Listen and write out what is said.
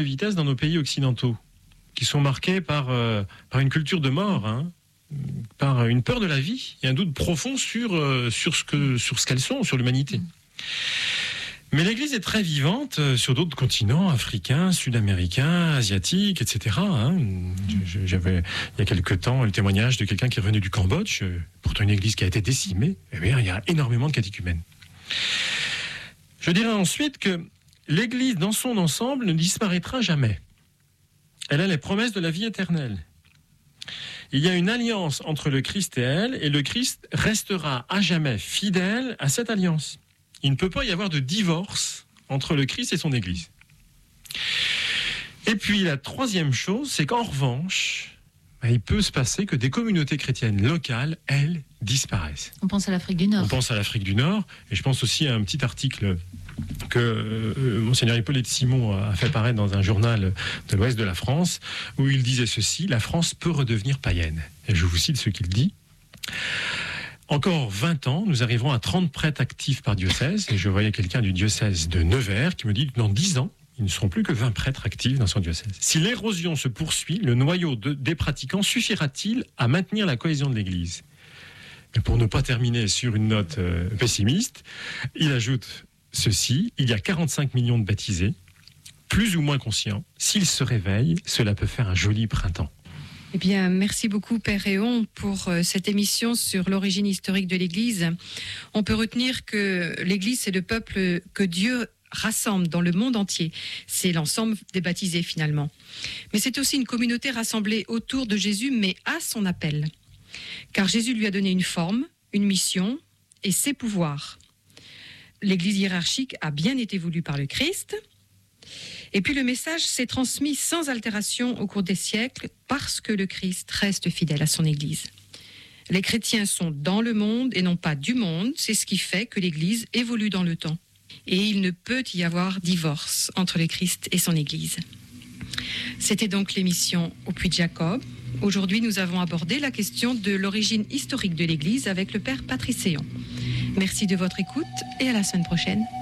de vitesse dans nos pays occidentaux, qui sont marqués par une culture de mort, par une peur de la vie et un doute profond sur ce qu'elles sont, sur l'humanité. Mais l'Église est très vivante sur d'autres continents, africains, sud-américains, asiatiques, etc. J'avais, il y a quelque temps, le témoignage de quelqu'un qui est revenu du Cambodge, pourtant une Église qui a été décimée. Eh bien, il y a énormément de catéchumènes. Je dirais ensuite que l'Église, dans son ensemble, ne disparaîtra jamais. Elle a les promesses de la vie éternelle. Il y a une alliance entre le Christ et elle, et le Christ restera à jamais fidèle à cette alliance. Il ne peut pas y avoir de divorce entre le Christ et son Église. Et puis la troisième chose, c'est qu'en revanche, il peut se passer que des communautés chrétiennes locales, elles, disparaissent. On pense à l'Afrique du Nord. On pense à l'Afrique du Nord, et je pense aussi à un petit article que Monseigneur Hippolyte Simon a fait paraître dans un journal de l'Ouest de la France, où il disait ceci: la France peut redevenir païenne. Et je vous cite ce qu'il dit. Encore 20 ans, nous arriverons à 30 prêtres actifs par diocèse. Et je voyais quelqu'un du diocèse de Nevers qui me dit que dans 10 ans, il ne seront plus que 20 prêtres actifs dans son diocèse. Si l'érosion se poursuit, le noyau des pratiquants suffira-t-il à maintenir la cohésion de l'Église ? Et pour ne pas terminer sur une note pessimiste, il ajoute ceci: il y a 45 millions de baptisés, plus ou moins conscients. S'ils se réveillent, cela peut faire un joli printemps. Eh bien, merci beaucoup, Père Réon, pour cette émission sur l'origine historique de l'Église. On peut retenir que l'Église, c'est le peuple que Dieu rassemble dans le monde entier. C'est l'ensemble des baptisés, finalement. Mais c'est aussi une communauté rassemblée autour de Jésus, mais à son appel. Car Jésus lui a donné une forme, une mission et ses pouvoirs. L'Église hiérarchique a bien été voulue par le Christ. Et puis le message s'est transmis sans altération au cours des siècles parce que le Christ reste fidèle à son Église. Les chrétiens sont dans le monde et non pas du monde. C'est ce qui fait que l'Église évolue dans le temps. Et il ne peut y avoir divorce entre le Christ et son Église. C'était donc l'émission Au Puy de Jacob. Aujourd'hui, nous avons abordé la question de l'origine historique de l'Église avec le Père Patrice Séon. Merci de votre écoute et à la semaine prochaine.